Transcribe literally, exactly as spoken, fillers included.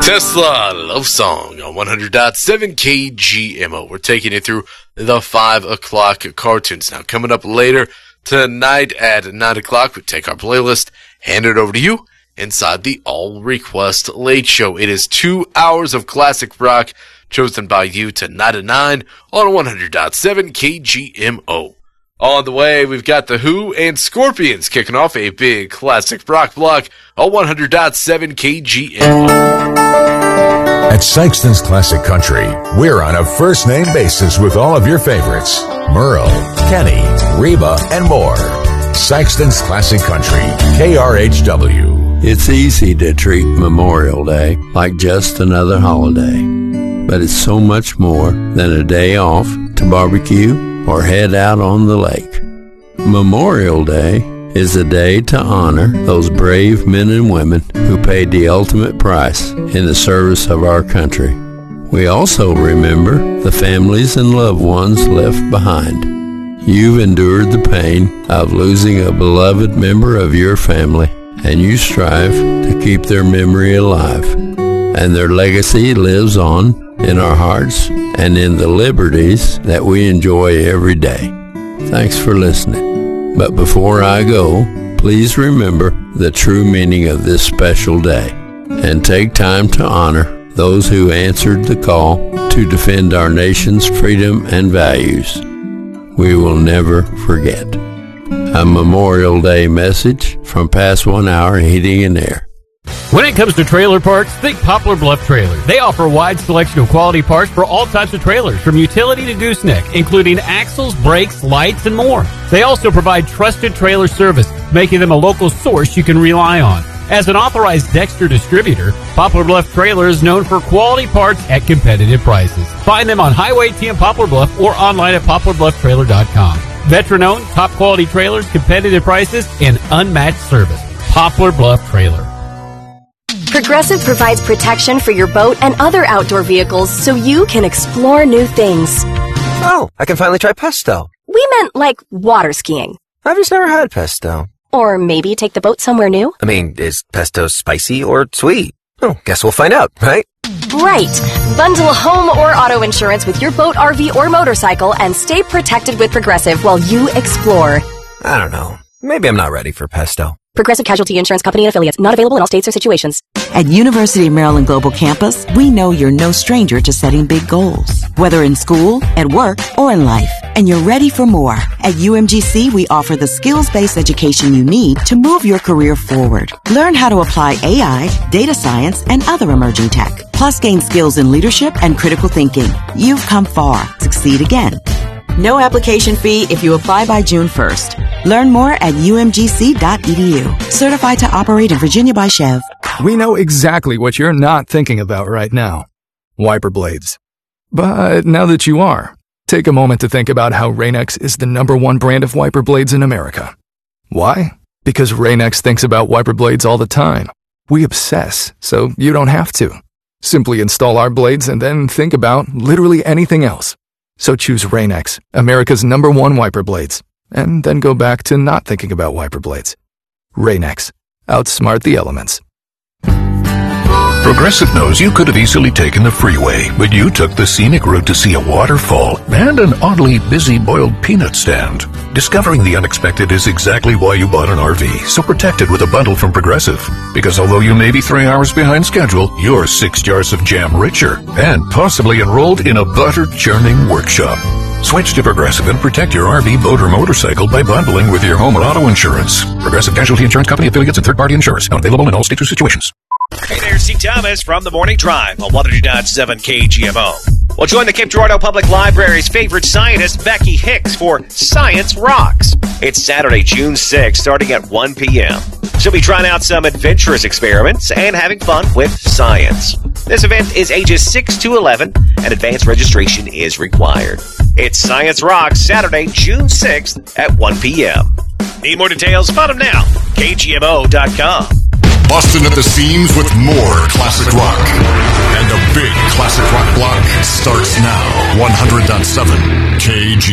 Tesla Love Song on one hundred point seven K G M O. We're taking it through the five o'clock cartoons. Now, coming up later tonight at nine o'clock, we take our playlist, hand it over to you inside the All Request Late Show. It is two hours of classic rock chosen by you tonight at nine on one hundred point seven K G M O. On the way, we've got The Who and Scorpions kicking off a big classic rock block on one hundred point seven K G M O. At Sykeston's Classic Country, we're on a first-name basis with all of your favorites. Merle, Kenny, Reba, and more. Sykeston's Classic Country, K R H W. It's easy to treat Memorial Day like just another holiday, but it's so much more than a day off to barbecue or head out on the lake. Memorial Day is a day to honor those brave men and women who paid the ultimate price in the service of our country. We also remember the families and loved ones left behind. You've endured the pain of losing a beloved member of your family, and you strive to keep their memory alive. And their legacy lives on in our hearts and in the liberties that we enjoy every day. Thanks for listening. But before I go, please remember the true meaning of this special day and take time to honor those who answered the call to defend our nation's freedom and values. We will never forget. A Memorial Day message from Past One Hour Heating and Air. When it comes to trailer parts, think Poplar Bluff Trailer. They offer a wide selection of quality parts for all types of trailers, from utility to gooseneck, including axles, brakes, lights, and more. They also provide trusted trailer service, making them a local source you can rely on. As an authorized Dexter distributor, Poplar Bluff Trailer is known for quality parts at competitive prices. Find them on Highway T in Poplar Bluff or online at poplar bluff trailer dot com. Veteran-owned, top-quality trailers, competitive prices, and unmatched service. Poplar Bluff Trailer. Progressive provides protection for your boat and other outdoor vehicles so you can explore new things. Oh, I can finally try pesto. We meant like water skiing. I've just never had pesto. Or maybe take the boat somewhere new. I mean, is pesto spicy or sweet? Oh, guess we'll find out, right? Right. Bundle home or auto insurance with your boat, R V, or motorcycle and stay protected with Progressive while you explore. I don't know. Maybe I'm not ready for pesto. Progressive Casualty Insurance Company and Affiliates. Not available in all states or situations. At University of Maryland Global Campus, we know you're no stranger to setting big goals, whether in school, at work, or in life. And you're ready for more. At U M G C, we offer the skills-based education you need to move your career forward. Learn how to apply A I, data science, and other emerging tech. Plus, gain skills in leadership and critical thinking. You've come far. Succeed again. No application fee if you apply by June first. Learn more at U M G C dot E D U. Certified to operate in Virginia by Chev. We know exactly what you're not thinking about right now. Wiper blades. But now that you are, take a moment to think about how Rain-X is the number one brand of wiper blades in America. Why? Because Rain-X thinks about wiper blades all the time. We obsess, so you don't have to. Simply install our blades and then think about literally anything else. So choose Rain-X, America's number one wiper blades, and then go back to not thinking about wiper blades. Rain-X. Outsmart the elements. Progressive knows you could have easily taken the freeway, but you took the scenic route to see a waterfall and an oddly busy boiled peanut stand. Discovering the unexpected is exactly why you bought an R V, so protect it with a bundle from Progressive. Because although you may be three hours behind schedule, you're six jars of jam richer and possibly enrolled in a butter-churning workshop. Switch to Progressive and protect your R V, boat, or motorcycle by bundling with your home and auto insurance. Progressive Casualty Insurance Company, affiliates, and third-party insurers. Not available in all states or situations. Hey there, C. Thomas from the Morning Drive on one hundred point seven K G M O. We'll join the Cape Girardeau Public Library's favorite scientist, Becky Hicks, for Science Rocks. It's Saturday, June sixth, starting at one p.m. She'll be trying out some adventurous experiments and having fun with science. This event is ages six to eleven, and advanced registration is required. It's Science Rocks, Saturday, June sixth at one p.m. Need more details? Find them now. K G M O dot com. Boston at the seams with more classic rock. And a big classic rock block starts now. one hundred point seven K G.